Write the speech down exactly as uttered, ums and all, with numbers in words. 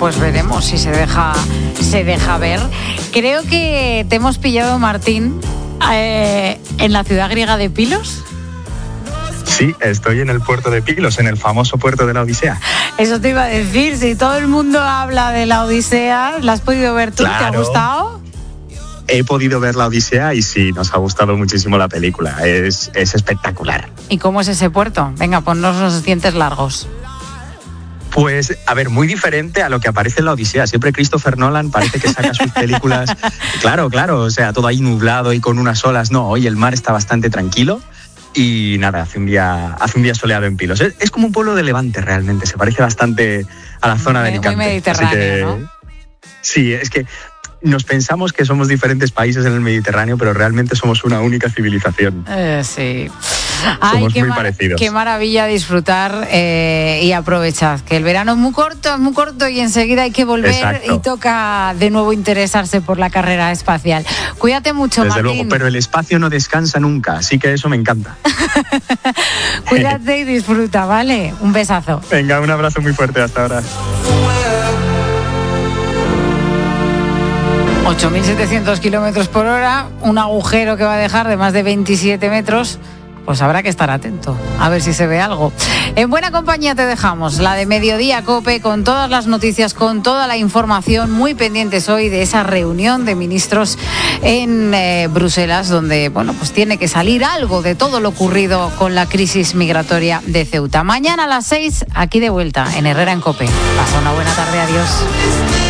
pues veremos si se deja, se deja ver. Creo que te hemos pillado, Martín, eh, en la ciudad griega de Pilos. Sí, estoy en el puerto de Pilos, en el famoso puerto de la Odisea. Eso te iba a decir, si todo el mundo habla de la Odisea, ¿la has podido ver tú? Claro. ¿Te ha gustado? He podido ver la Odisea y sí, nos ha gustado muchísimo la película, es, es espectacular. ¿Y cómo es ese puerto? Venga, ponnos los dientes largos. Pues, a ver, muy diferente a lo que aparece en la Odisea. Siempre Christopher Nolan parece que saca sus películas. Claro, claro, o sea, todo ahí nublado y con unas olas. No, hoy el mar está bastante tranquilo. Y nada, hace un día, hace un día soleado en Pilos. Es, es como un pueblo de Levante realmente, se parece bastante a la zona muy, de Alicante. Muy mediterráneo, que, ¿no? Sí, es que nos pensamos que somos diferentes países en el Mediterráneo, pero realmente somos una única civilización. Eh, sí. Ay, somos qué muy mar- parecidos. Qué maravilla disfrutar eh, y aprovechad, que el verano es muy corto, es muy corto y enseguida hay que volver. Exacto. Y toca de nuevo interesarse por la carrera espacial. Cuídate mucho, Desde Martín. luego, pero el espacio no descansa nunca, así que eso me encanta. Cuídate y disfruta, ¿vale? Un besazo. Venga, un abrazo muy fuerte, hasta ahora. ocho mil setecientos kilómetros por hora, un agujero que va a dejar de más de veintisiete metros, pues habrá que estar atento, a ver si se ve algo. En buena compañía te dejamos, la de Mediodía COPE, con todas las noticias, con toda la información, muy pendientes hoy de esa reunión de ministros en eh, Bruselas, donde, bueno, pues tiene que salir algo de todo lo ocurrido con la crisis migratoria de Ceuta. Mañana a las seis, aquí de vuelta, en Herrera en COPE. Pasa una buena tarde, adiós.